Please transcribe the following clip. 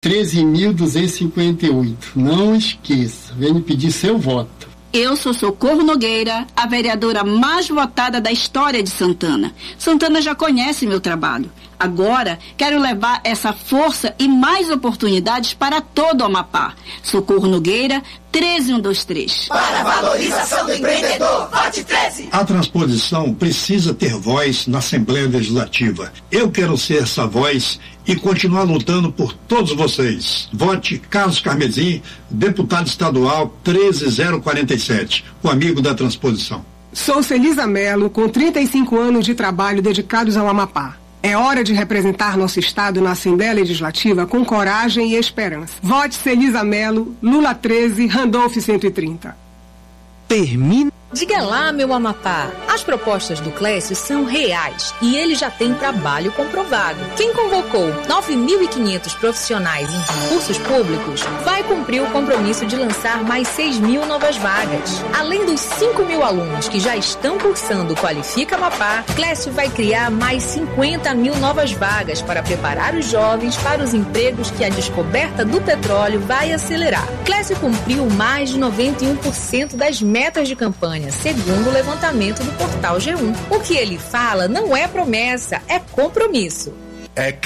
13.258. Não esqueça, venha pedir seu voto. Eu sou Socorro Nogueira, a vereadora mais votada da história de Santana. Santana já conhece meu trabalho. Agora, quero levar essa força e mais oportunidades para todo o Amapá. Socorro Nogueira, 13123. Para a valorização do empreendedor, vote 13. A transposição precisa ter voz na Assembleia Legislativa. Eu quero ser essa voz e continuar lutando por todos vocês. Vote Carlos Carmesim, deputado estadual 13047, o amigo da transposição. Sou Celisa Melo, com 35 anos de trabalho dedicados ao Amapá. É hora de representar nosso estado na Assembleia Legislativa com coragem e esperança. Vote Celisa Melo, Lula 13, Randolph 130. Termina. Diga lá, meu Amapá, as propostas do Clécio são reais e ele já tem trabalho comprovado. Quem convocou 9.500 profissionais em concursos públicos vai cumprir o compromisso de lançar mais 6.000 novas vagas. Além dos 5.000 alunos que já estão cursando o Qualifica Amapá, Clécio vai criar mais 50.000 novas vagas para preparar os jovens para os empregos que a descoberta do petróleo vai acelerar. Clécio cumpriu mais de 91% das metas de campanha, segundo o levantamento do portal G1. O que ele fala não é promessa, é compromisso. É